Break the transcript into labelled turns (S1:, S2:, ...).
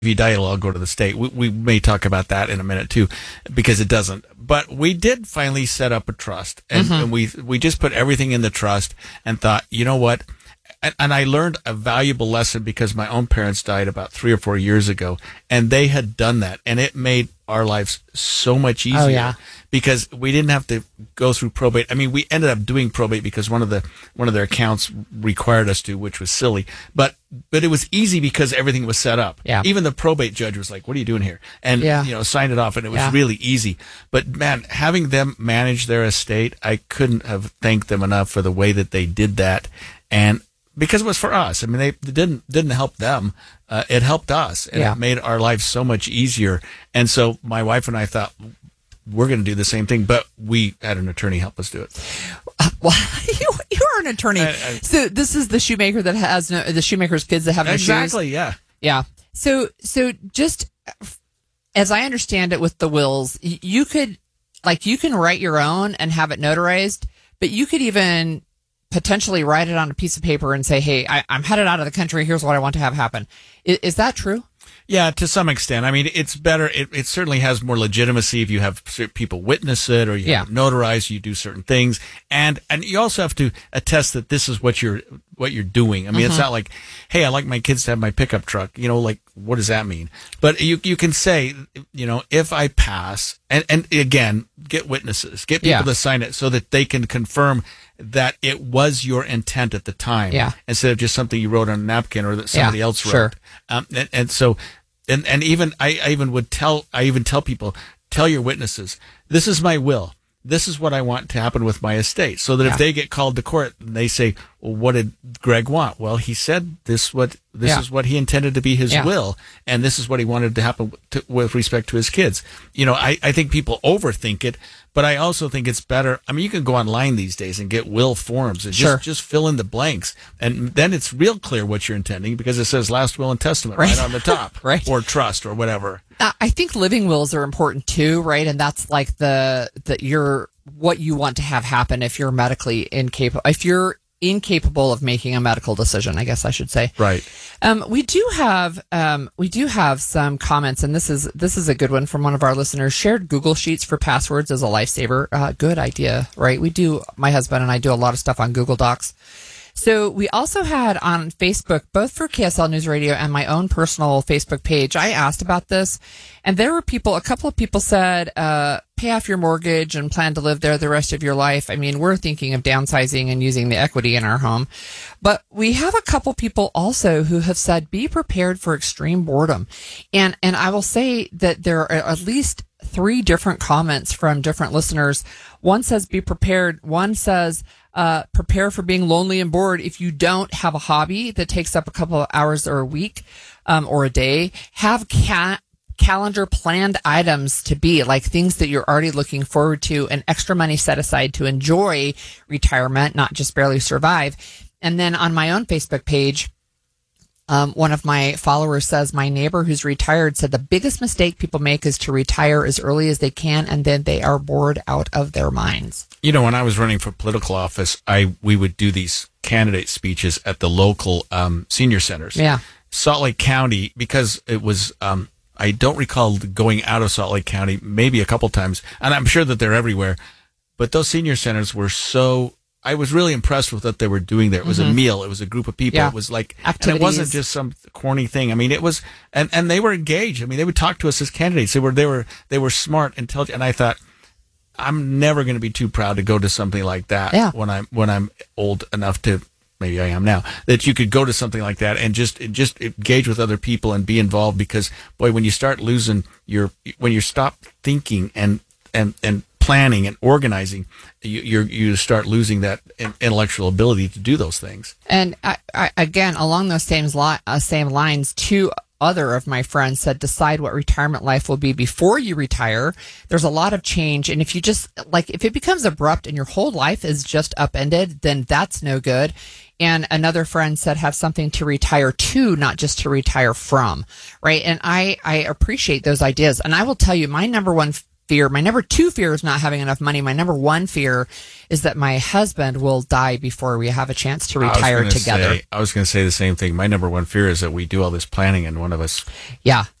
S1: you die, it'll all go to the state. We may talk about that in a minute too, because it doesn't. But we did finally set up a trust, and we just put everything in the trust and thought, you know what? And I learned a valuable lesson because my own parents died about 3 or 4 years ago, and they had done that, and it made our lives so much easier because we didn't have to go through probate. I mean, we ended up doing probate because one of their accounts required us to, which was silly, but it was easy because everything was set up.
S2: Yeah.
S1: Even the probate judge was like, "What are you doing here?" And signed it off, and it was really easy. But man, having them manage their estate, I couldn't have thanked them enough for the way that they did that, and because it was for us. I mean, they didn't help them. It helped us, and it made our lives so much easier. And so my wife and I thought we're going to do the same thing, but we had an attorney help us do it.
S2: Well, you are an attorney. So this is the shoemaker that has the shoemaker's kids that have no shoes.
S1: Exactly. Yeah.
S2: Yeah. So just as I understand it with the wills, you can write your own and have it notarized, but you could even potentially write it on a piece of paper and say, hey, I'm headed out of the country. Here's what I want to have happen. Is that true?
S1: Yeah, to some extent. I mean, it's better. It certainly has more legitimacy if you have people witness it or you have it notarized, you do certain things. And you also have to attest that this is what you're doing. I mean, it's not like, hey, I like my kids to have my pickup truck. Like, what does that mean? But you can say, if I pass, and again, get witnesses, get people to sign it so that they can confirm that it was your intent at the time, instead of just something you wrote on a napkin or that somebody else wrote. And even I even tell people, tell your witnesses, this is my will. This is what I want to happen with my estate. So that if they get called to court and they say, well, what did Greg want? Well, he said this is what he intended to be his will, and this is what he wanted to happen with respect to his kids. I think people overthink it, but I also think it's better. I mean, you can go online these days and get will forms and just fill in the blanks, and then it's real clear what you're intending because it says last will and testament right on the top, or trust or whatever.
S2: I think living wills are important too, right? And that's like what you want to have happen if you're medically incapable. If you're incapable of making a medical decision, I guess I should say.
S1: Right.
S2: We do have some comments, and this is a good one from one of our listeners. Shared Google Sheets for passwords is a lifesaver. Good idea, right? My husband and I do a lot of stuff on Google Docs. So we also had on Facebook, both for KSL News Radio and my own personal Facebook page, I asked about this, and there were a couple of people said, pay off your mortgage and plan to live there the rest of your life. I mean, we're thinking of downsizing and using the equity in our home. But we have a couple people also who have said, be prepared for extreme boredom. And I will say that there are at least 3 different comments from different listeners. One says, be prepared. One says, prepare for being lonely and bored. If you don't have a hobby that takes up a couple of hours or a week, or a day, have calendar planned items to be like things that you're already looking forward to and extra money set aside to enjoy retirement, not just barely survive. And then on my own Facebook page, one of my followers says, my neighbor who's retired said the biggest mistake people make is to retire as early as they can, and then they are bored out of their minds.
S1: When I was running for political office, we would do these candidate speeches at the local senior centers.
S2: Yeah.
S1: Salt Lake County, because it was, I don't recall going out of Salt Lake County, maybe a couple times, and I'm sure that they're everywhere, but those senior centers were I was really impressed with what they were doing there. It was a meal. It was a group of people. It was like, activities. And it wasn't just some corny thing. I mean, it was, and they were engaged. I mean, they would talk to us as candidates. They were smart, intelligent. And I thought, I'm never going to be too proud to go to something like that when I'm old enough to, maybe I am now, that you could go to something like that and just engage with other people and be involved, because boy, when you start losing when you stop thinking and planning and organizing, you start losing that intellectual ability to do those things.
S2: And I again, along those same lines, 2 other of my friends said, decide what retirement life will be before you retire. There's a lot of change, and if if it becomes abrupt and your whole life is just upended, then that's no good. And another friend said, have something to retire to, not just to retire from, right? And I appreciate those ideas. And I will tell you, my number one fear. My number 2 fear is not having enough money. My number 1 fear is that my husband will die before we have a chance to retire together.
S1: I was going to say the same thing. My number 1 fear is that we do all this planning and one of us
S2: Yeah.